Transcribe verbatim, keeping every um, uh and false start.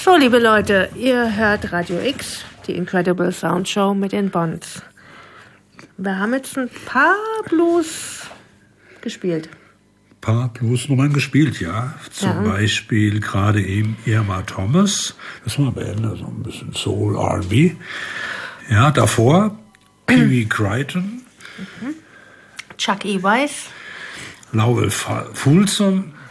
So, liebe Leute, ihr hört Radio X, die Incredible Sound Show mit den Bonds. Wir haben jetzt ein paar Blues gespielt. Ein paar Bluesnummern gespielt, ja. Zum ja. Beispiel gerade eben Irma Thomas. Das war am Ende so ein bisschen Soul R and B. Ja, davor Pee Wee Crichton. Mhm. Chuck E. Weiss. Lowell Fulsom.